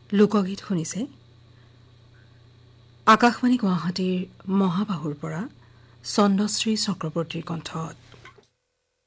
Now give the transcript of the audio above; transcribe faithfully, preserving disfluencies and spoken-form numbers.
লোকগীত শুনিছে আকাশবাণী গুৱাহাটীৰ মহাবাহুৰ পৰা চন্দ্ৰশ্ৰী চক্ৰৱৰ্তীৰ কণ্ঠত।